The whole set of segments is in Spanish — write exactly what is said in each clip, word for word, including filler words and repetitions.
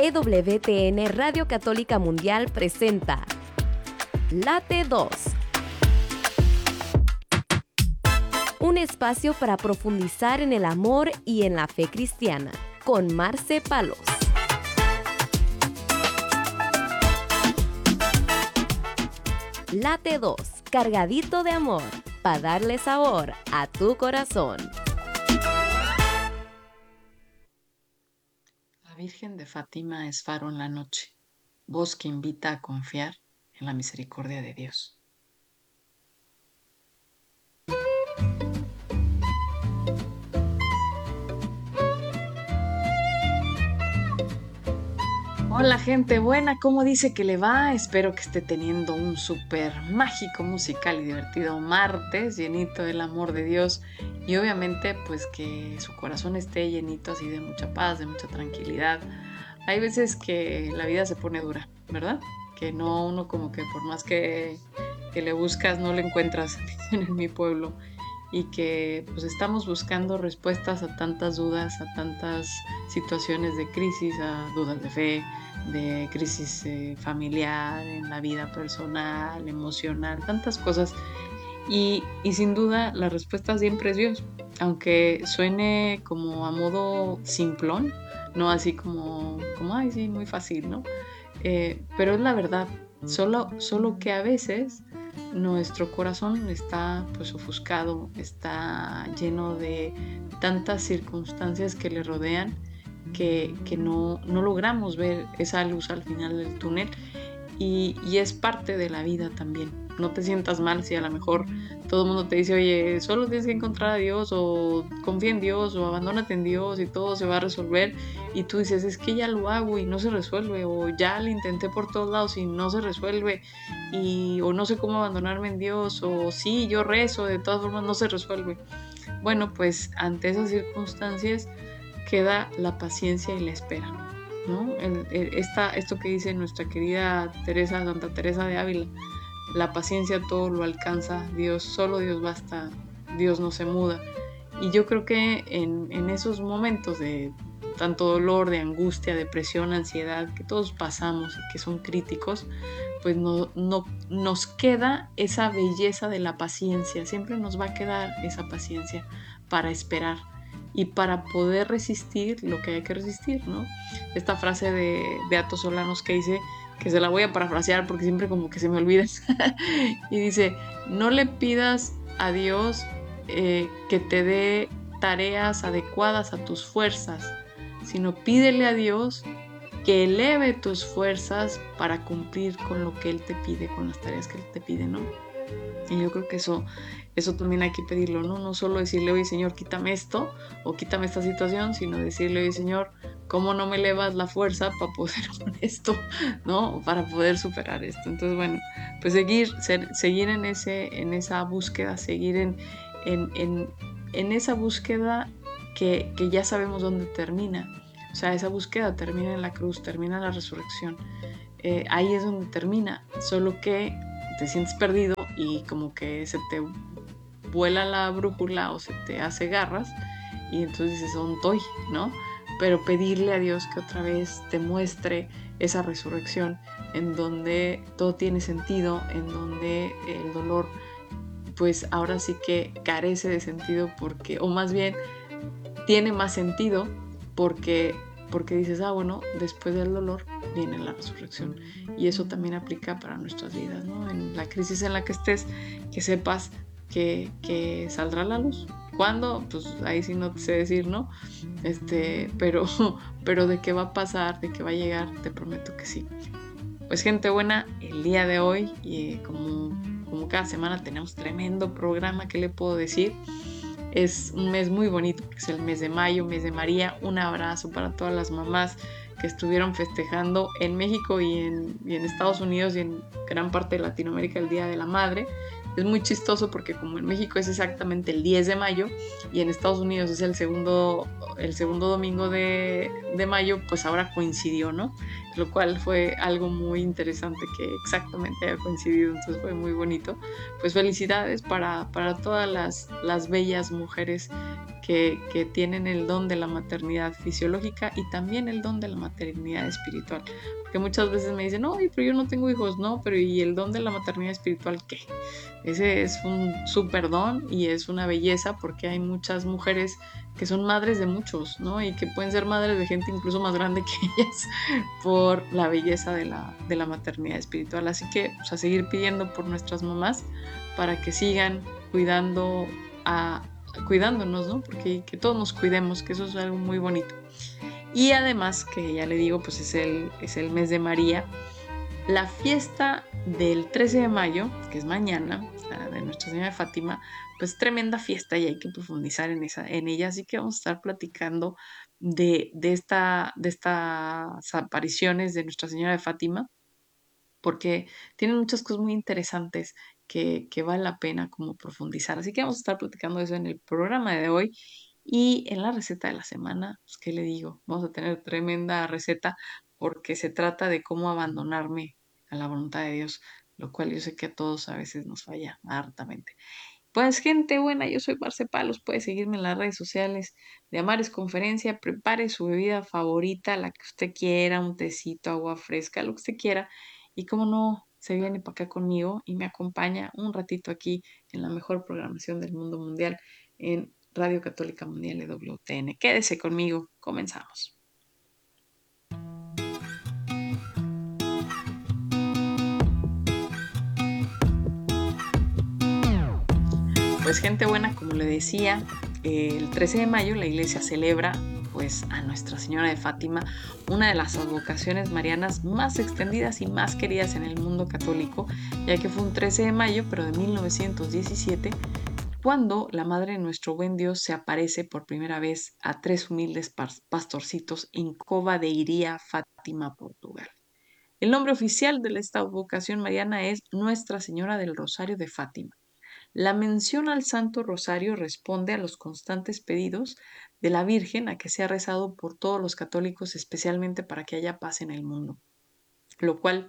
E W T N Radio Católica Mundial presenta Late dos, un espacio para profundizar en el amor y en la fe cristiana, con Marce Palos. Late dos, cargadito de amor, para darle sabor a tu corazón. La Virgen de Fátima es faro en la noche, voz que invita a confiar en la misericordia de Dios. Hola gente buena, ¿cómo dice que le va? Espero que esté teniendo un súper mágico, musical y divertido martes, llenito del amor de Dios y obviamente pues que su corazón esté llenito así de mucha paz, de mucha tranquilidad. Hay veces que la vida se pone dura, ¿verdad? Que no, uno como que por más que, que le buscas no le encuentras en mi pueblo y que pues estamos buscando respuestas a tantas dudas, a tantas situaciones de crisis, a dudas de fe, de crisis eh, familiar, en la vida personal, emocional, tantas cosas. Y, y sin duda la respuesta siempre es Dios, aunque suene como a modo simplón, no así como, como ay, sí, muy fácil, ¿no? Eh, pero es la verdad, solo, solo que a veces nuestro corazón está pues ofuscado, está lleno de tantas circunstancias que le rodean que, que no, no logramos ver esa luz al final del túnel y, y es parte de la vida también. No te sientas mal si a lo mejor todo el mundo te dice, oye, solo tienes que encontrar a Dios o confía en Dios o abandónate en Dios y todo se va a resolver y tú dices, es que ya lo hago y no se resuelve o ya lo intenté por todos lados y no se resuelve y o no sé cómo abandonarme en Dios o sí, yo rezo, de todas formas no se resuelve. Bueno, pues ante esas circunstancias queda la paciencia y la espera, ¿no? El, el, esta, esto que dice nuestra querida Teresa, Santa Teresa de Ávila, la paciencia todo lo alcanza, Dios, solo Dios basta, Dios no se muda. Y yo creo que en, en esos momentos de tanto dolor, de angustia, depresión, ansiedad, que todos pasamos y que son críticos, pues no, no, nos queda esa belleza de la paciencia, siempre nos va a quedar esa paciencia para esperar y para poder resistir lo que hay que resistir, ¿no? Esta frase de Beato Solanos que dice, que se la voy a parafrasear porque siempre como que se me olvida, y dice, no le pidas a Dios eh, que te dé tareas adecuadas a tus fuerzas, sino pídele a Dios que eleve tus fuerzas para cumplir con lo que Él te pide, con las tareas que Él te pide, ¿no? Y yo creo que eso, eso también hay que pedirlo, ¿no? No solo decirle, oye, Señor, quítame esto o quítame esta situación, sino decirle, oye, Señor, ¿cómo no me elevas la fuerza para poder con esto, ¿no? Para poder superar esto. Entonces, bueno, pues seguir, ser, seguir en, ese, en esa búsqueda, seguir en, en, en, en esa búsqueda que, que ya sabemos dónde termina. O sea, esa búsqueda termina en la cruz, termina en la resurrección. Eh, ahí es donde termina, solo que te sientes perdido y como que se te vuela la brújula o se te hace garras y entonces dices, ¿dónde estoy? ¿No? Pero pedirle a Dios que otra vez te muestre esa resurrección en donde todo tiene sentido, en donde el dolor pues ahora sí que carece de sentido porque, o más bien tiene más sentido porque porque dices, ah, bueno, después del dolor viene la resurrección. Y eso también aplica para nuestras vidas, ¿no? En la crisis en la que estés, que sepas que, que saldrá la luz. ¿Cuándo? Pues ahí sí no te sé decir, ¿no? Este, pero, pero de qué va a pasar, de qué va a llegar, te prometo que sí. Pues gente buena, el día de hoy, y como, como cada semana tenemos tremendo programa, ¿qué le puedo decir? Es un mes muy bonito porque es el mes de mayo, mes de María. Un abrazo para todas las mamás que estuvieron festejando en México y en, y en Estados Unidos y en gran parte de Latinoamérica el Día de la Madre. Es muy chistoso porque como en México es exactamente el diez de mayo y en Estados Unidos es el segundo, el segundo domingo de, de mayo, pues ahora coincidió, ¿no? Lo cual fue algo muy interesante que exactamente haya coincidido, entonces fue muy bonito. Pues felicidades para, para todas las, las bellas mujeres que, que tienen el don de la maternidad fisiológica y también el don de la maternidad espiritual. Porque muchas veces me dicen, no, pero yo no tengo hijos, no, pero ¿y el don de la maternidad espiritual qué? Ese es un súper don y es una belleza porque hay muchas mujeres que son madres de muchos, ¿no? Y que pueden ser madres de gente incluso más grande que ellas por la belleza de la, de la maternidad espiritual. Así que pues, a seguir pidiendo por nuestras mamás para que sigan cuidando a, cuidándonos, ¿no? Porque que todos nos cuidemos, que eso es algo muy bonito. Y además, que ya le digo, pues es el, es el mes de María. La fiesta del trece de mayo, que es mañana, de Nuestra Señora de Fátima, pues tremenda fiesta y hay que profundizar en, esa, en ella. Así que vamos a estar platicando de, de, esta, de estas apariciones de Nuestra Señora de Fátima, porque tienen muchas cosas muy interesantes que, que vale la pena como profundizar. Así que vamos a estar platicando de eso en el programa de hoy. Y en la receta de la semana, pues, ¿qué le digo? Vamos a tener tremenda receta porque se trata de cómo abandonarme a la voluntad de Dios, lo cual yo sé que a todos a veces nos falla hartamente. Pues gente buena, yo soy Marce Palos, puede seguirme en las redes sociales de Amares Conferencia, prepare su bebida favorita, la que usted quiera, un tecito, agua fresca, lo que usted quiera, y como no, se viene para acá conmigo y me acompaña un ratito aquí en la mejor programación del mundo mundial en Radio Católica Mundial E W T N. Quédese conmigo, comenzamos. Pues gente buena, como le decía, el trece de mayo la iglesia celebra pues a Nuestra Señora de Fátima, una de las advocaciones marianas más extendidas y más queridas en el mundo católico, ya que fue un trece de mayo, pero de mil novecientos diecisiete, cuando la Madre de nuestro buen Dios se aparece por primera vez a tres humildes pastorcitos en Cova de Iría, Fátima, Portugal. El nombre oficial de esta advocación mariana es Nuestra Señora del Rosario de Fátima. La mención al Santo Rosario responde a los constantes pedidos de la Virgen a que sea rezado por todos los católicos, especialmente para que haya paz en el mundo, lo cual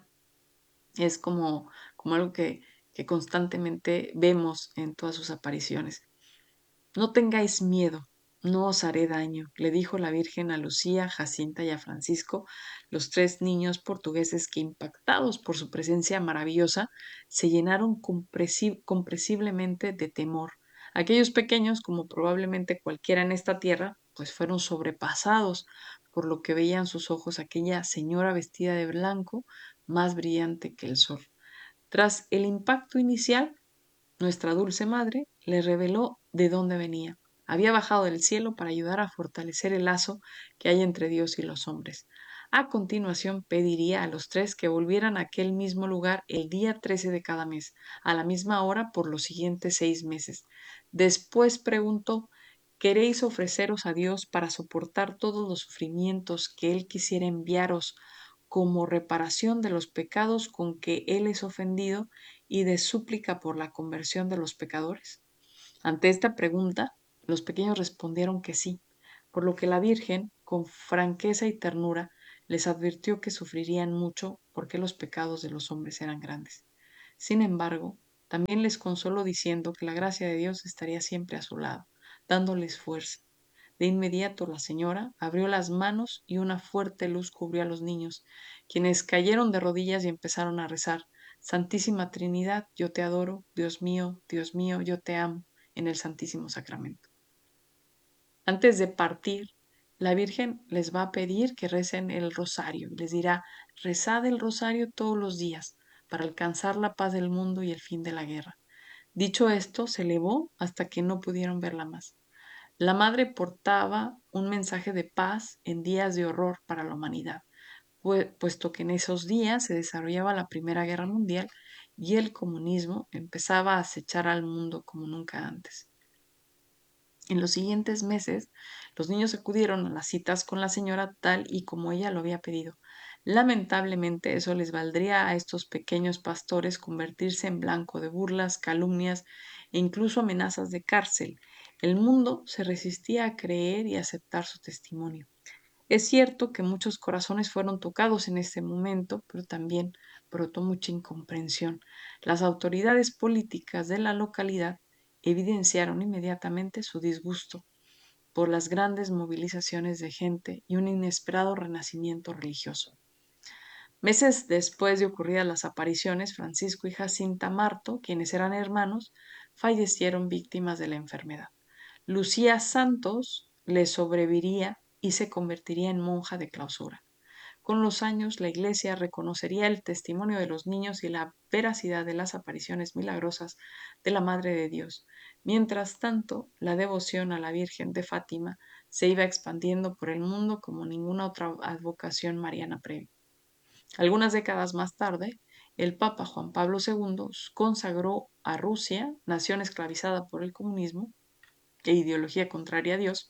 es como, como algo que, que constantemente vemos en todas sus apariciones. No tengáis miedo, no os haré daño, le dijo la Virgen a Lucía, Jacinta y a Francisco, los tres niños portugueses que, impactados por su presencia maravillosa, se llenaron compresi- comprensiblemente de temor. Aquellos pequeños, como probablemente cualquiera en esta tierra, pues fueron sobrepasados por lo que veían sus ojos aquella señora vestida de blanco, más brillante que el sol. Tras el impacto inicial, nuestra dulce madre le reveló de dónde venía. Había bajado del cielo para ayudar a fortalecer el lazo que hay entre Dios y los hombres. A continuación pediría a los tres que volvieran a aquel mismo lugar el día trece de cada mes, a la misma hora por los siguientes seis meses. Después preguntó, ¿queréis ofreceros a Dios para soportar todos los sufrimientos que Él quisiera enviaros como reparación de los pecados con que Él es ofendido y de súplica por la conversión de los pecadores? Ante esta pregunta, los pequeños respondieron que sí, por lo que la Virgen, con franqueza y ternura, les advirtió que sufrirían mucho porque los pecados de los hombres eran grandes. Sin embargo, también les consoló diciendo que la gracia de Dios estaría siempre a su lado, dándoles fuerza. De inmediato la señora abrió las manos y una fuerte luz cubrió a los niños, quienes cayeron de rodillas y empezaron a rezar: Santísima Trinidad, yo te adoro, Dios mío, Dios mío, yo te amo, en el Santísimo Sacramento. Antes de partir, la Virgen les va a pedir que recen el rosario. Les dirá, rezad el rosario todos los días para alcanzar la paz del mundo y el fin de la guerra. Dicho esto, se elevó hasta que no pudieron verla más. La madre portaba un mensaje de paz en días de horror para la humanidad, puesto que en esos días se desarrollaba la Primera Guerra Mundial y el comunismo empezaba a acechar al mundo como nunca antes. En los siguientes meses, los niños acudieron a las citas con la señora tal y como ella lo había pedido. Lamentablemente, eso les valdría a estos pequeños pastores convertirse en blanco de burlas, calumnias e incluso amenazas de cárcel. El mundo se resistía a creer y aceptar su testimonio. Es cierto que muchos corazones fueron tocados en este momento, pero también brotó mucha incomprensión. Las autoridades políticas de la localidad evidenciaron inmediatamente su disgusto. por las grandes movilizaciones de gente y un inesperado renacimiento religioso. Meses después de ocurridas las apariciones, Francisco y Jacinta Marto, quienes eran hermanos, fallecieron víctimas de la enfermedad. Lucía Santos le sobreviviría y se convertiría en monja de clausura. Con los años, la Iglesia reconocería el testimonio de los niños y la veracidad de las apariciones milagrosas de la Madre de Dios. Mientras tanto, la devoción a la Virgen de Fátima se iba expandiendo por el mundo como ninguna otra advocación mariana previa. Algunas décadas más tarde, el Papa Juan Pablo segundo consagró a Rusia, nación esclavizada por el comunismo e ideología contraria a Dios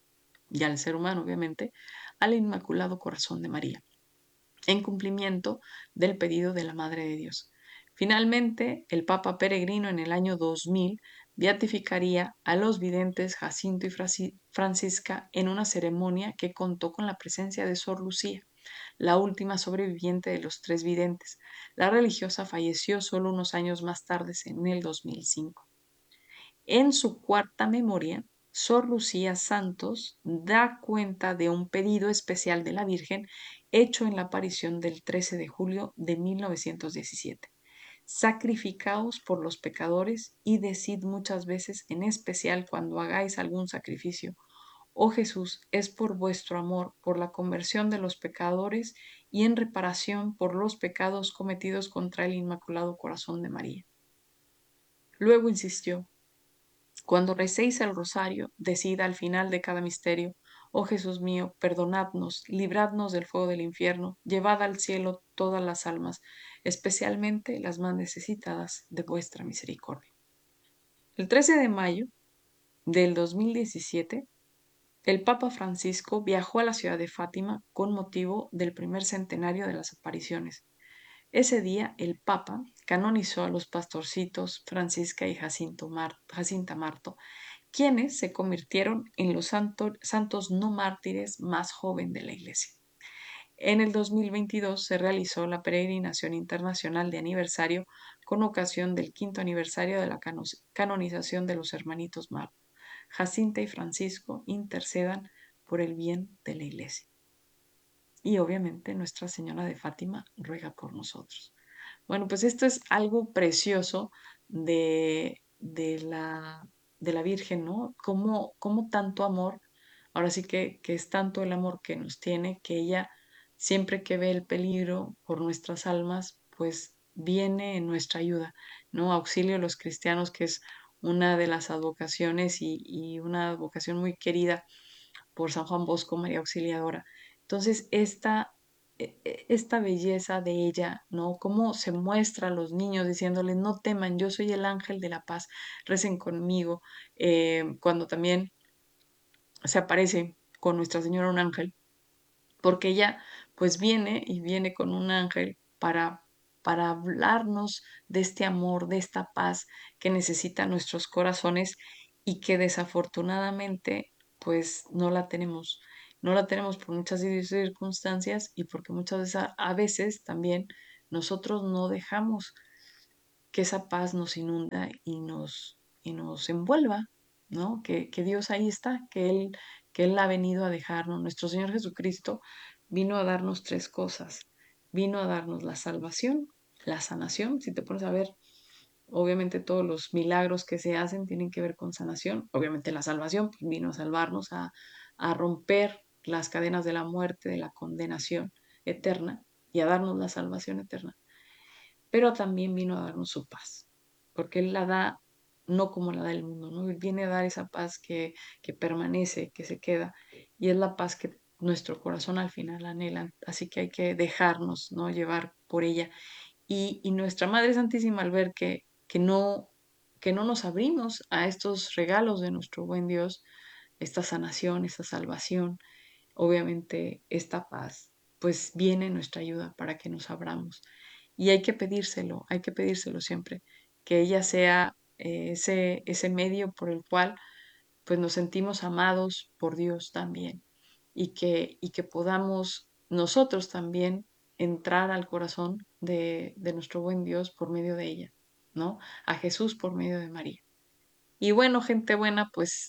y al ser humano, obviamente, al Inmaculado Corazón de María, en cumplimiento del pedido de la Madre de Dios. Finalmente, el Papa Peregrino en el año dos mil beatificaría a los videntes Jacinto y Francisca en una ceremonia que contó con la presencia de Sor Lucía, la última sobreviviente de los tres videntes. La religiosa falleció solo unos años más tarde, en el dos mil cinco. En su cuarta memoria, Sor Lucía Santos da cuenta de un pedido especial de la Virgen hecho en la aparición del trece de julio de mil novecientos diecisiete. Sacrificaos por los pecadores y decid muchas veces, en especial cuando hagáis algún sacrificio: oh Jesús, es por vuestro amor, por la conversión de los pecadores y en reparación por los pecados cometidos contra el Inmaculado Corazón de María. Luego insistió: cuando recéis el rosario, decid al final de cada misterio: oh Jesús mío, perdonadnos, libradnos del fuego del infierno, llevad al cielo todas las almas, especialmente las más necesitadas de vuestra misericordia. El trece de mayo del dos mil diecisiete, el Papa Francisco viajó a la ciudad de Fátima con motivo del primer centenario de las apariciones. Ese día el Papa canonizó a los pastorcitos Francisca y Jacinto Mar- Jacinta Marto, quienes se convirtieron en los santo- santos no mártires más joven de la Iglesia. En el dos mil veintidós se realizó la peregrinación internacional de aniversario con ocasión del quinto aniversario de la cano- canonización de los hermanitos Marto. Jacinta y Francisco intercedan por el bien de la Iglesia. Y obviamente Nuestra Señora de Fátima ruega por nosotros. Bueno, pues esto es algo precioso de, de la, de la Virgen, ¿no? Como, como tanto amor, ahora sí que, que es tanto el amor que nos tiene, que ella siempre que ve el peligro por nuestras almas, pues viene en nuestra ayuda, ¿no? Auxilio a los cristianos, que es una de las advocaciones y, y una advocación muy querida por San Juan Bosco, María Auxiliadora. Entonces, esta, e- e- esta belleza de ella, ¿no? Cómo se muestra a los niños diciéndoles: no teman, yo soy el ángel de la paz, recen conmigo. Eh, cuando también se aparece con Nuestra Señora un ángel, porque ella pues viene y viene con un ángel para para hablarnos de este amor, de esta paz que necesitan nuestros corazones y que desafortunadamente pues no la tenemos. No la tenemos por muchas circunstancias y porque muchas veces a, a veces también nosotros no dejamos que esa paz nos inunda y nos, y nos envuelva, ¿no? Que, que Dios ahí está, que Él, que Él ha venido a dejarnos. Nuestro Señor Jesucristo vino a darnos tres cosas. Vino a darnos la salvación, la sanación. Si te pones a ver, obviamente todos los milagros que se hacen tienen que ver con sanación. Obviamente la salvación, pues, vino a salvarnos, a, a romper las cadenas de la muerte, de la condenación eterna y a darnos la salvación eterna, pero también vino a darnos su paz, porque Él la da no como la da el mundo, ¿no? Él viene a dar esa paz que, que permanece, que se queda, y es la paz que nuestro corazón al final anhela, así que hay que dejarnos, ¿no? Llevar por ella. Y, y nuestra Madre Santísima, al ver que, que no, que no nos abrimos a estos regalos de nuestro buen Dios, esta sanación, esta salvación, obviamente esta paz, pues viene en nuestra ayuda para que nos abramos. Y hay que pedírselo, hay que pedírselo siempre, que ella sea eh, ese, ese medio por el cual pues nos sentimos amados por Dios también y que, y que podamos nosotros también entrar al corazón de, de nuestro buen Dios por medio de ella, ¿no? A Jesús por medio de María. Y bueno, gente buena, pues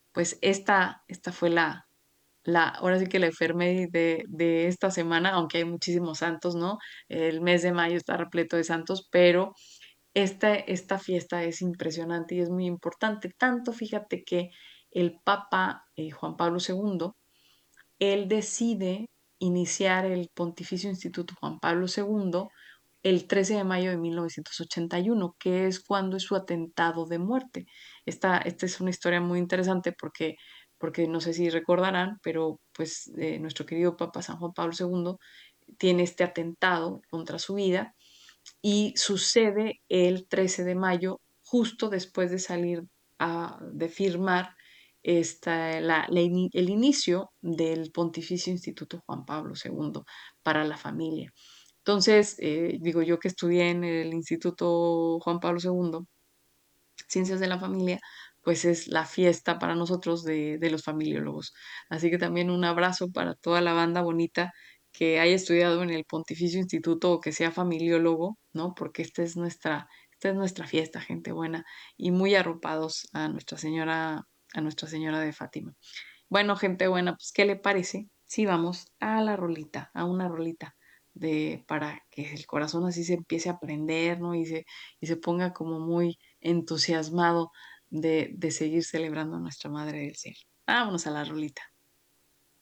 pues esta, esta fue la, la, ahora sí que la efeméride de, de esta semana, aunque hay muchísimos santos, ¿no? El mes de mayo está repleto de santos, pero esta, esta fiesta es impresionante y es muy importante. Tanto, fíjate que el Papa eh, Juan Pablo segundo, él decide iniciar el Pontificio Instituto Juan Pablo segundo el trece de mayo de mil novecientos ochenta y uno, que es cuando es su atentado de muerte. Esta, esta es una historia muy interesante porque, porque no sé si recordarán, pero pues eh, nuestro querido Papa San Juan Pablo segundo tiene este atentado contra su vida y sucede el trece de mayo, justo después de salir a, de firmar esta, la, la ini- el inicio del Pontificio Instituto Juan Pablo segundo para la familia. Entonces, eh, digo yo que estudié en el Instituto Juan Pablo segundo, Ciencias de la Familia, pues es la fiesta para nosotros de, de los familiólogos. Así que también un abrazo para toda la banda bonita que haya estudiado en el Pontificio Instituto o que sea familiólogo, ¿no? Porque esta es nuestra, esta es nuestra fiesta, gente buena, y muy arropados a Nuestra Señora, a Nuestra Señora de Fátima. Bueno, gente buena, pues, ¿qué le parece si vamos a la rolita, a una rolita de para que el corazón así se empiece a prender, ¿no? Y se, y se ponga como muy entusiasmado de, de seguir celebrando a nuestra Madre del Cielo. Vámonos a la rolita.